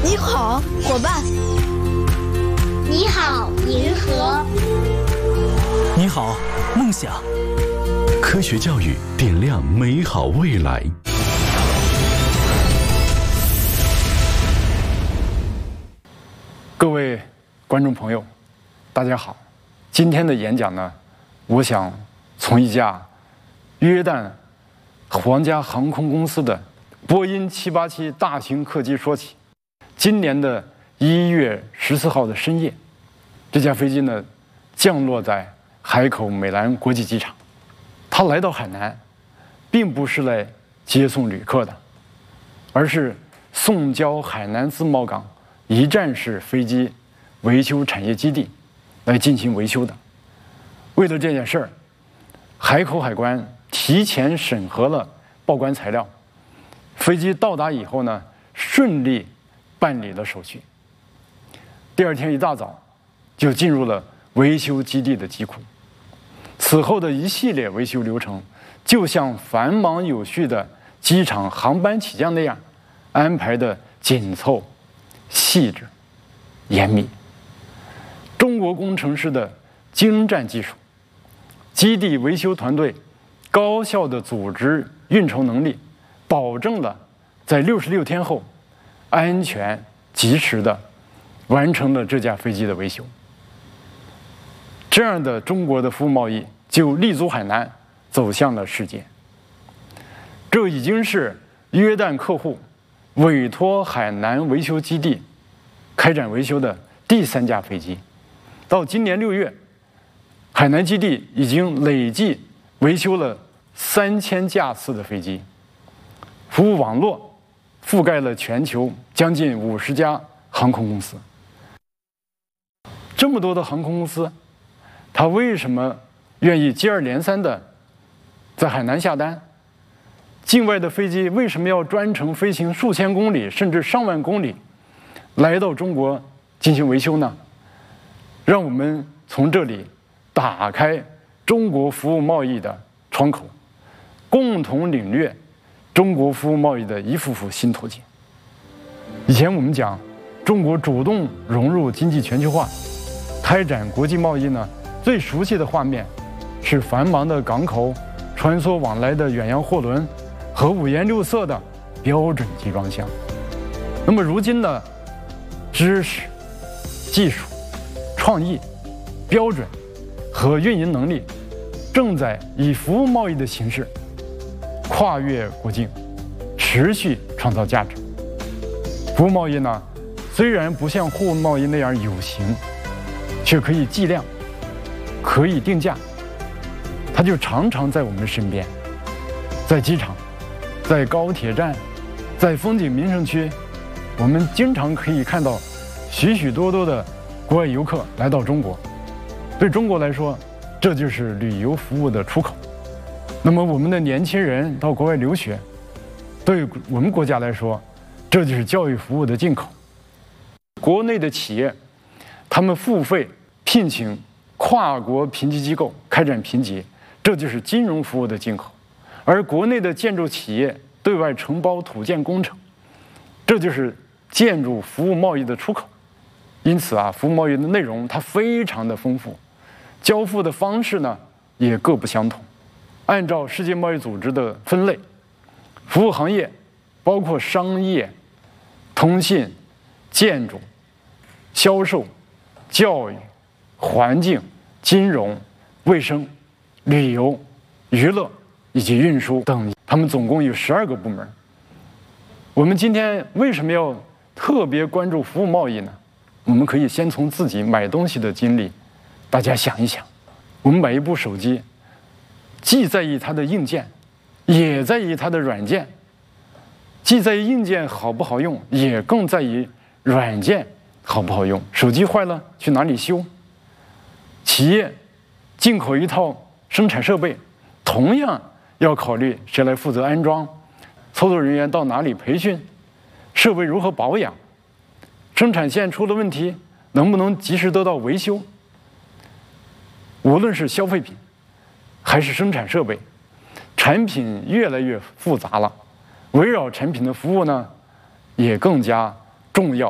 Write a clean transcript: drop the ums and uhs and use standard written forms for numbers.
你好，伙伴。 你好，银河。 你好，梦想。 科学教育点亮美好未来。 各位观众朋友，大家好。今天的演讲呢，我想从一架约旦皇家航空公司的波音787大型客机说起。今年的1月14号的深夜，这架飞机呢降落在海口美兰国际机场。它来到海南，并不是来接送旅客的，而是送交海南自贸港一站式飞机维修产业基地来进行维修的。为了这件事儿，海口海关提前审核了报关材料，飞机到达以后呢，顺利办理了手续。第二天一大早，就进入了维修基地的机库。此后的一系列维修流程，就像繁忙有序的机场航班起降那样，安排的紧凑、细致、严密。中国工程师的精湛技术，基地维修团队高效的组织运筹能力，保证了在66天后，安全及时的完成了这架飞机的维修。这样的中国的服务贸易就立足海南，走向了世界。这已经是约旦客户委托海南维修基地开展维修的第3架飞机。到今年6月，海南基地已经累计维修了3000架次的飞机，服务网络覆盖了全球将近50家航空公司。这么多的航空公司，他为什么愿意接二连三的在海南下单？境外的飞机为什么要专程飞行数千公里甚至上万公里来到中国进行维修呢？让我们从这里打开中国服务贸易的窗口，共同领略中国服务贸易的一幅幅新图景。以前我们讲中国主动融入经济全球化，开展国际贸易呢，最熟悉的画面是繁忙的港口、穿梭往来的远洋货轮和五颜六色的标准集装箱。那么如今呢，知识、技术、创意、标准和运营能力正在以服务贸易的形式跨越国境，持续创造价值。服务贸易呢，虽然不像货物贸易那样有形，却可以计量，可以定价，它就常常在我们身边，在机场，在高铁站，在风景名胜区，我们经常可以看到许许多多的国外游客来到中国。对中国来说，这就是旅游服务的出口。那么我们的年轻人到国外留学，对我们国家来说，这就是教育服务的进口。国内的企业，他们付费聘请跨国评级机构开展评级，这就是金融服务的进口。而国内的建筑企业对外承包土建工程，这就是建筑服务贸易的出口。因此啊，服务贸易的内容它非常的丰富，交付的方式呢也各不相同。按照世界贸易组织的分类，服务行业包括商业、通信、建筑、销售、教育、环境、金融、卫生、旅游、娱乐以及运输等，他们总共有12个部门。我们今天为什么要特别关注服务贸易呢？我们可以先从自己买东西的经历，大家想一想，我们买一部手机，既在意它的硬件，也在意它的软件，既在意硬件好不好用，也更在意软件好不好用。手机坏了去哪里修？企业进口一套生产设备，同样要考虑谁来负责安装，操作人员到哪里培训，设备如何保养，生产线出了问题能不能及时得到维修。无论是消费品还是生产设备，产品越来越复杂了，围绕产品的服务呢也更加重要